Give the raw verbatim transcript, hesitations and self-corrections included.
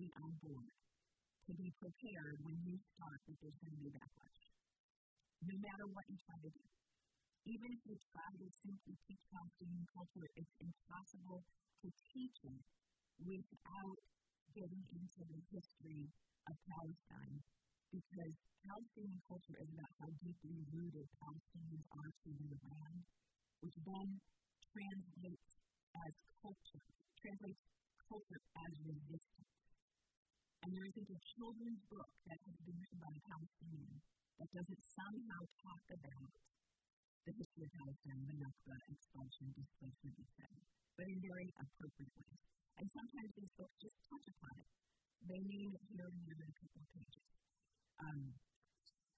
on board to be prepared when you start that there's going to be backlash, no matter what you try to do. Even if you try to simply teach Palestinian culture, it's impossible to teach it without getting into the history of Palestine, because Palestinian culture is about how deeply rooted Palestinians are to their land, which then translates as culture, translates culture as resistance. And there isn't a children's book that has been written by a Palestinian that doesn't somehow talk about the history of Palestine, the Nakba, expulsion, displacement, et cetera, but in very appropriate ways. And sometimes these books just touch upon it. They name it here and there in a couple of pages. Um,